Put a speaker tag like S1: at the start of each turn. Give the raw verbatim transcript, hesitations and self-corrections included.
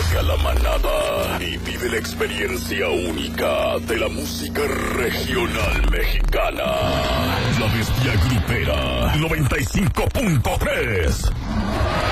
S1: Marca la manada y vive la experiencia única de la música regional mexicana. La Bestia Grupera noventa y cinco punto tres.